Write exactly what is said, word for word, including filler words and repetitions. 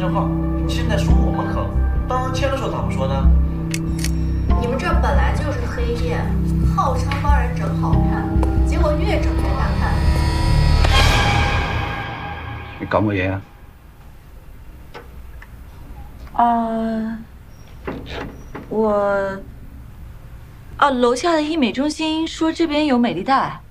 编号，现在说我们坑，当签的时候咋不说呢？ 你们这本来就是黑店，号称帮人整好看，结果越整越难看。 你搞乜嘢啊？ 啊，我，啊，楼下的医美中心说这边有美丽贷。